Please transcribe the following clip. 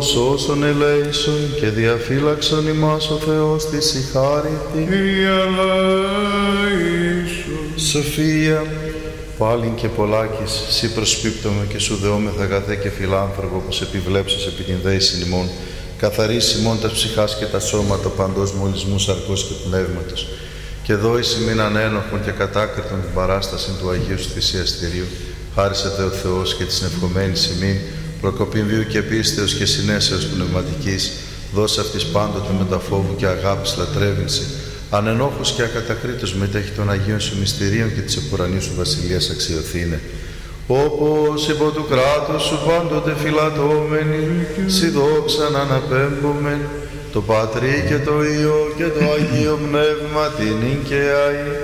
σώσον ελέησον και διαφύλαξον ημάς ο Θεός της η χάριτη. Κύριε ελέησον. Σοφία, πάλιν και πολλάκις, σύ προσπίπτομαι και σου δεόμεθα αγαθέ και φιλάνθρωπο, όπως επιβλέψεις επί την δέησιν ημών, καθαρίσει ημών τας ψυχάς και τα σώματα παντός μολυσμού σαρκός και πνεύματος, και δόηση μην ανένοχον και κατάκριτον την παράσταση του Αγίου σου θυσιαστηρίου, χάρισε Δε ο Θεός και της νευχομένης ημίν, προκοπήν βίου και πίστεως και συνέσεως πνευματικής, δώσε αυτής πάντοτε με τα φόβου και αγάπης λατρεύεινση, ανενόχους και ακατακρίτως μετέχει των Αγίων σου μυστηρίων και της επουρανίου σου βασιλείας αξιωθήνε. Όπως υπό του κράτους σου πάντοτε φυλατώμενοι, σοι δόξαν αναπέμπομεν, το Πατρί και το Υιό και το Αγίο Πνεύμα την και αη